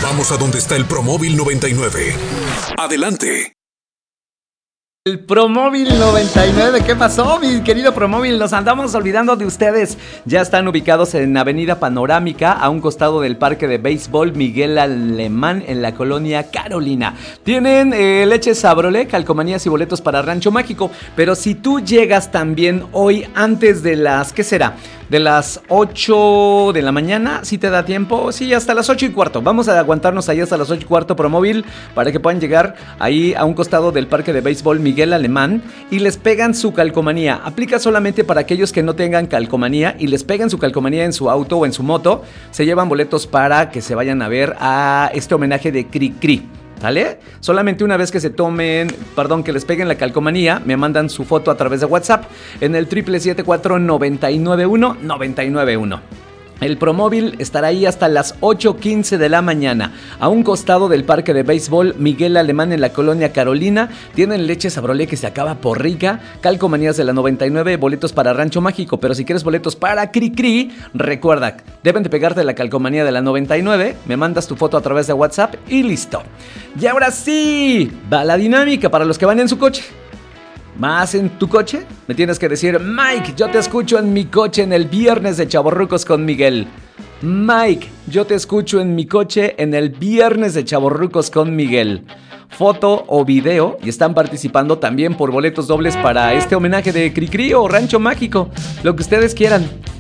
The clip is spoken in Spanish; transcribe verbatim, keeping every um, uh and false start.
Vamos a donde está el Promóvil noventa y nueve. Adelante. El Promóvil noventa y nueve, ¿qué pasó, mi querido Promóvil? Nos andamos olvidando de ustedes. Ya están ubicados en Avenida Panorámica, a un costado del Parque de Béisbol Miguel Alemán, en la colonia Carolina. Tienen eh, leche Sabrolé, calcomanías y boletos para Rancho Mágico. Pero si tú llegas también hoy antes de las, ¿qué será? De las ocho de la mañana, ¿sí te da tiempo? Sí, hasta las ocho y cuarto. Vamos a aguantarnos ahí hasta las ocho y cuarto, Promóvil, para que puedan llegar ahí a un costado del Parque de Béisbol Miguel Alemán y les pegan su calcomanía. Aplica solamente para aquellos que no tengan calcomanía y les pegan su calcomanía en su auto o en su moto. Se llevan boletos para que se vayan a ver a este homenaje de Cri Cri. ¿Sale? Solamente una vez que se tomen, perdón, que les peguen la calcomanía, me mandan su foto a través de WhatsApp en el triple siete cuatro nueve nueve uno nueve nueve uno. El Promóvil estará ahí hasta las ocho quince de la mañana, a un costado del Parque de Béisbol Miguel Alemán en la colonia Carolina. Tienen leche Sabrolé que se acaba por rica, calcomanías de la noventa y nueve, boletos para Rancho Mágico, pero si quieres boletos para Cri Cri, recuerda, deben de pegarte la calcomanía de la noventa y nueve, me mandas tu foto a través de WhatsApp y listo. Y ahora sí, va la dinámica para los que van en su coche. ¿Más en tu coche? Me tienes que decir: Mike, yo te escucho en mi coche en el viernes de Chavorrucos con Miguel. Mike, yo te escucho en mi coche en el viernes de Chavorrucos con Miguel. Foto o video, y están participando también por boletos dobles para este homenaje de Cri Cri o Rancho Mágico, lo que ustedes quieran.